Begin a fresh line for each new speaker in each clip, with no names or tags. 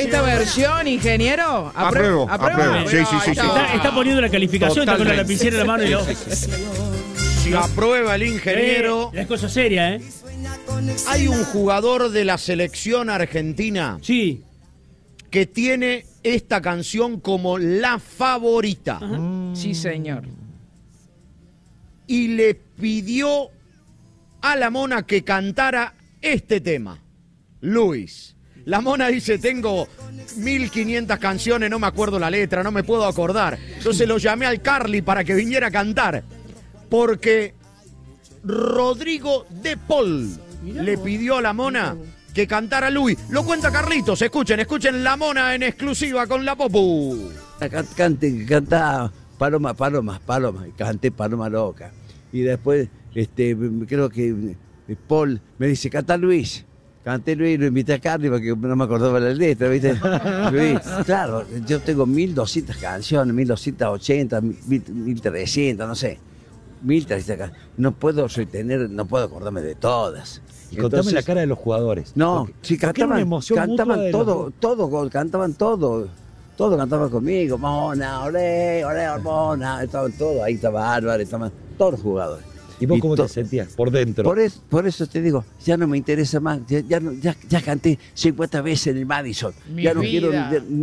esta versión, ingeniero?
Apruebo. Sí.
Está poniendo la calificación, está con la lapicera en la mano y lo...
Si aprueba el ingeniero.
Es cosa seria, ¿eh?
Hay un jugador de la selección argentina.
Sí.
Que tiene esta canción como la favorita.
Sí, señor.
Y le pidió a la Mona que cantara este tema. Luis. La Mona dice, tengo 1500 canciones, no me acuerdo la letra, no me puedo acordar. Entonces lo llamé al Carly para que viniera a cantar. Porque Rodrigo de Paul le pidió a la Mona que cantara Luis. Lo cuenta Carlitos. Escuchen La Mona en exclusiva con la Popu.
Cantaba Paloma. Y canté Paloma Loca. Y después, creo que Paul me dice, canta Luis. Canté Luis, lo invité a Carly porque no me acordaba la letra, ¿viste? Luis, claro, yo tengo 1200 canciones, 1280, 1300, no sé. 1300 canciones. No puedo acordarme de todas.
Y contame la cara de los jugadores.
No, sí, cantaban todo, cantaban todo. Todos cantaban conmigo, Mona, olé, Mona, estaban todos, ahí estaba Álvaro, estaban todos los jugadores.
¿Y vos cómo te sentías por dentro?
Por eso te digo, ya no me interesa más, ya canté 50 veces en el Madison. Ya no quiero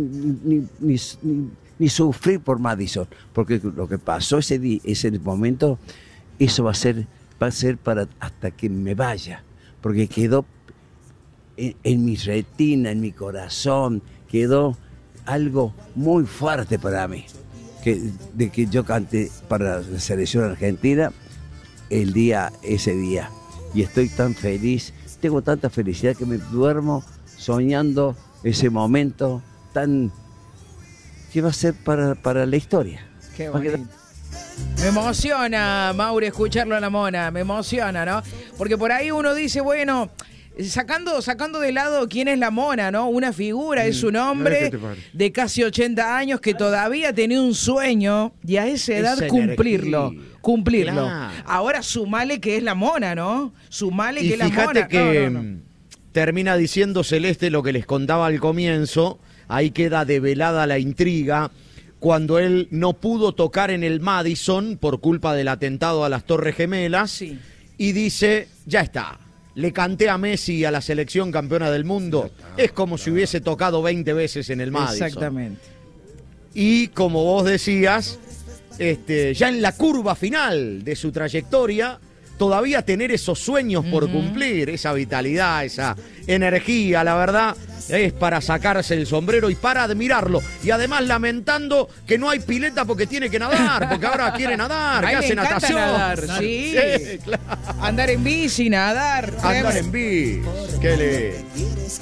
ni sufrir por Madison, porque lo que pasó ese momento, eso va a ser para hasta que me vaya, porque quedó en mi retina, en mi corazón, quedó algo muy fuerte para mí, de que yo canté para la selección argentina ese día. Y estoy tan feliz, tengo tanta felicidad que me duermo soñando ese momento que va a ser para la historia.
Qué bonito. Me emociona, Mauri, escucharlo a la Mona, me emociona, ¿no? Porque por ahí uno dice, bueno, sacando de lado quién es la Mona, ¿no? Una figura, es un hombre de casi 80 años que todavía tenía un sueño y a esa edad cumplirlo. Claro. Ahora sumale que es la Mona, ¿no? Sumale que es la Mona.
Fíjate que termina diciendo Celeste lo que les contaba al comienzo, ahí queda develada la intriga, cuando él no pudo tocar en el Madison por culpa del atentado a las Torres Gemelas,
sí.
Y dice, ya está. Le canté a Messi, a la selección campeona del mundo. Es como si hubiese tocado 20 veces en el Madison.
Exactamente.
Y como vos decías, ya en la curva final de su trayectoria, todavía tener esos sueños por cumplir, esa vitalidad, esa energía, la verdad, es para sacarse el sombrero y para admirarlo. Y además lamentando que no hay pileta porque tiene que nadar, porque ahora quiere nadar, que hace natación.
Nadar, sí.
Claro.
Andar en bici, nadar.
Andar en bici.